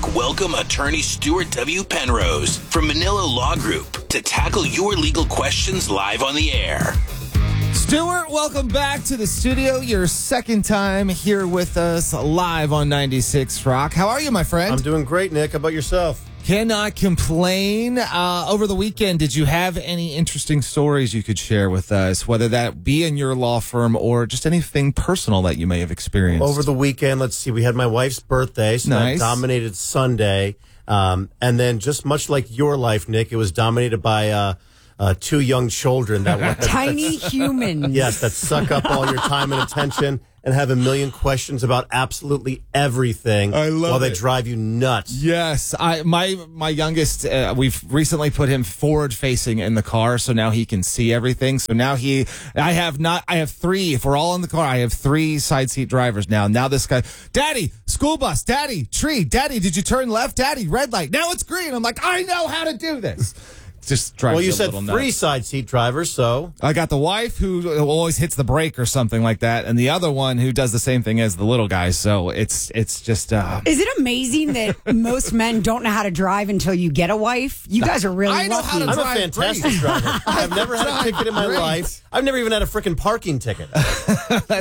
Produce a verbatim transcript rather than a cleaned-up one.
welcome attorney Stuart W. Penrose from Manila Law Group to tackle your legal questions live on the air. Stuart, welcome back to the studio. Your second time here with us live on ninety-six Rock. How are you, my friend? I'm doing great, Nick. How about yourself? Cannot complain. Uh, over the weekend, did you have any interesting stories you could share with us, whether that be in your law firm or just anything personal that you may have experienced? Over the weekend, let's see, we had my wife's birthday, so Nice. that dominated Sunday. Um, and then just much like your life, Nick, it was dominated by uh, uh, two young children that that, Tiny humans. yes, that suck up all your time and attention and have a million questions about absolutely everything I love while they it. drive you nuts. Yes, I my my youngest. Uh, we've recently put him forward facing in the car, so now he can see everything. So now he, I have not. I have three. If we're all in the car, I have three side seat drivers now. Now this guy, Daddy, school bus, Daddy, tree, Daddy, did you turn left? Daddy, red light. Now it's green. I'm like, I know how to do this. Just drives Well, you a said little three nuts. side seat drivers, so I got the wife who always hits the brake or something like that, and the other one who does the same thing as the little guy. So it's it's just. Uh, Is it amazing that most men don't know how to drive until you get a wife? You guys are really I know lucky. how to I'm a drive fantastic great. driver. I've never had a ticket in my Great. life. I've never even had a freaking parking ticket.